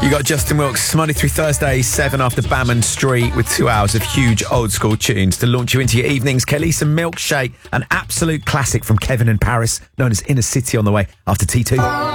You got Justin Wilkes, Monday through Thursday, 7 after Bammond Street, with 2 hours of huge old school tunes to launch you into your evenings. Kelly's Milkshake, an absolute classic from Kevin and Paris, known as Inner City, on the way after T2.